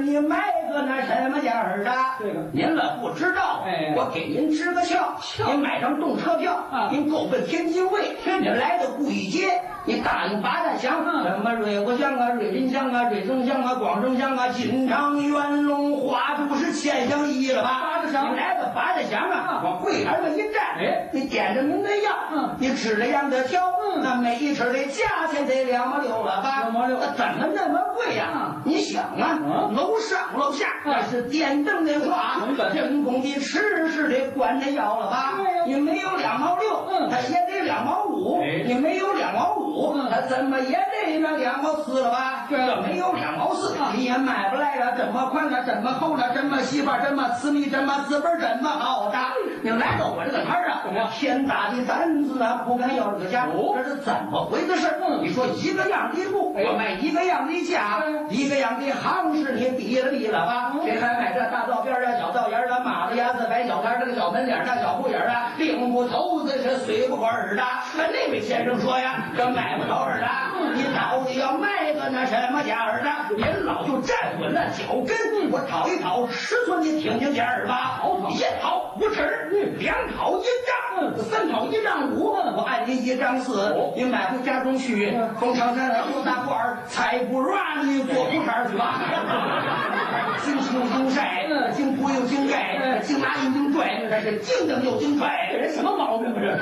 你买个那什么价儿的？ 这个您了不知道， 哎我给您支个窍，您买张动车票，您够奔天津卫，您来到故意街，你答应八大乡，什么瑞国乡啊、瑞林乡啊、瑞增乡啊、广生乡啊、金昌、元龙、花都是千乡一了吧？ 八大乡， 你来到八大乡啊，往柜台上一站， 哎， 你点着您的药，你吃了样的挑，那每一吃的价钱得2毛6了吧？2毛6，怎么那么贵呀？你想啊，楼上楼下那是电灯的话，人工的吃是得管着药了吧？你没有2毛6，它也得2毛5，你没有2毛5，它怎么也得那2毛4了吧？这没有2毛4，你也买不来了，这么宽了，这么厚了，这么细吧，这么私密，这么资本，这么好的。你来到我这个摊儿啊，我天大的胆子啊，不敢要这个价，这是怎么回事？你说一个样的布，我卖一个样的价，一个样的行市，你比了吧？谁还买这大道边啊、小道沿啊、马子牙子、白小摊这个小门脸大小布眼啊，领不头子是随不耳的。那位先生说呀，这买不着耳的，你到底要卖个那什么价儿的？您老就站稳了脚跟，我讨一讨尺寸，你听听价儿吧。一讨5尺，2讨1丈，3讨1丈5，我按您1丈4，你买回家中去，从长山上大褂儿，才不软你做裤衩去吧。经青经晒，经铺又经盖，经拿又经拽，这是经蹬又经拽，这人什么毛病啊？这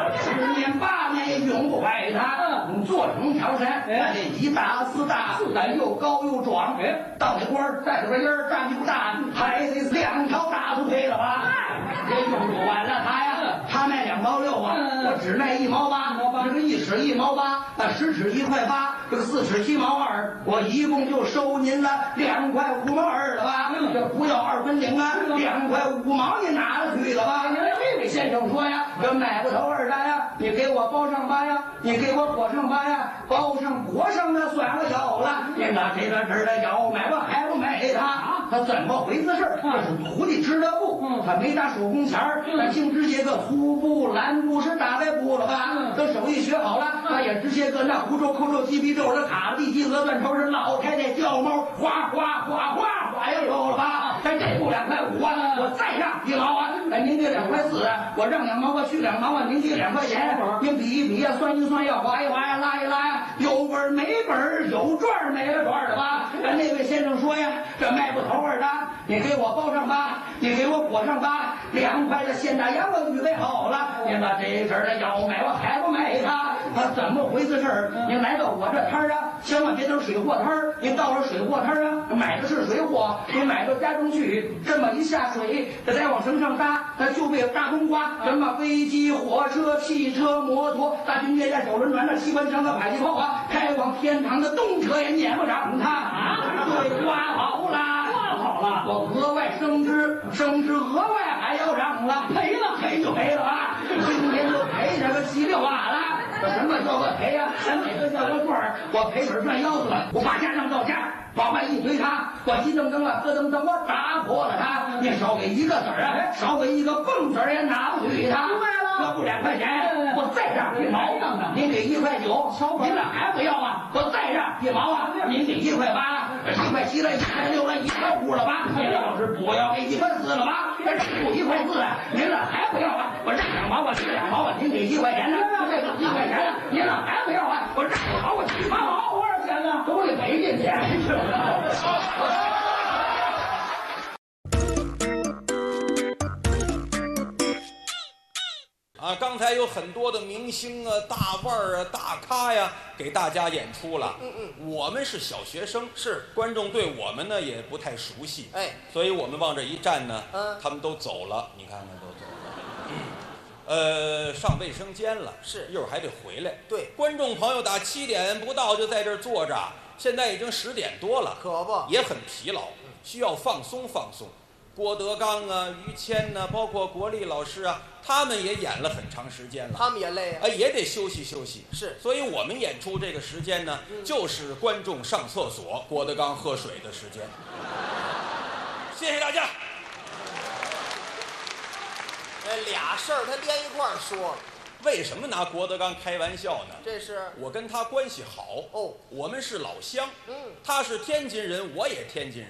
10年8年也永不坏他。做成长山，那得1大4大，4大又高又壮。到那官儿带着个音儿，站不大，还得2条大腿配了吧？这用不完了他呀，他卖2毛6啊，我只卖1毛8，这个1尺1毛8，那10尺1块8，这个4尺7毛2，我一共就收您了2块5毛2了吧？这不要2分领啊，2块5毛你拿了去了吧？这位先生说呀，这买不头二单呀，你给我包上吧呀，你给我裹上吧呀，包上裹上那算我有了。您拿这个这的要买我还不买他？他怎么回事？这是土地织的布，他没打手工钱儿，他净织些个粗布、蓝布是大白布了吧？这手艺学好了，他也织些个那胡诌、扣诌、鸡皮皱的卡地鸡鹅断头是老太太叫猫，哗哗哗哗哗又有了吧？这布2块5啊，我再让1毛啊！您给2块4，我让2毛，我去2毛啊！您给2块钱，您比一比呀，算一算，要划一划呀，拉一拉呀，有本儿没本儿，有赚儿没了赚儿的吧？那位先生说呀，这卖不头儿的，你给我包上吧，你给我裹上吧，2块的现大洋我预备好了，您把这事儿的要买我还不买他？他怎么回事？您来到我这摊儿啊，千万别等水货摊儿，您到了水货摊儿啊，买的是水货，您买到家中去，这么一下水，这再往绳上搭，那就被大冬瓜，什么飞机、火车、汽车、摩托、大军列战、小轮船、那机关枪的迫击炮啊，开往天堂的动车也撵不上它啊！对，刮好了，刮好了，我额外升职，额外还要涨了，赔就赔了啊！今天就赔这个7、6瓦了。什么叫我赔呀？哪个叫我赚儿？我赔本赚腰子了，我把家当到家，往外一推他，我一蹬蹬啊，咯噔噔，我打破了他。你少给1个子儿啊，少给1个蹦子儿也拿不去他。明白了，这不2块钱，我再让1毛，您给1块9，您俩还不要啊？我再让1毛啊，您给1块8，1块7了，1块6了，1块5了吧？您要是不要给1块4了吧？这不1块4啊，您俩还不要啊？我让2毛，我去2毛啊，您给1块钱呢？这个1块钱呢，您俩还不要啊？我让2毛，我去8毛，多少钱呢？都得赔进去。 刚才有很多的明星啊、大腕儿啊、大咖呀，给大家演出了。我们是小学生， 是观众对我们呢也不太熟悉，所以我们往这一站呢，他们都走了，你看看都走了。上卫生间了， 是一会儿还得回来。 对， 观众朋友打7点不到就在这儿坐着，现在已经10点多了， 可不也很疲劳，需要放松放松。郭德纲啊、于谦呐、包括国立老师啊，他们也演了很长时间了， 他们也累啊， 也得休息休息。 是， 所以我们演出这个时间呢，就是观众上厕所、郭德纲喝水的时间。谢谢大家。 俩事儿他连一块儿说了。 为什么拿郭德纲开玩笑呢？ 这是我跟他关系好哦，我们是老乡。他是天津人，我也天津人。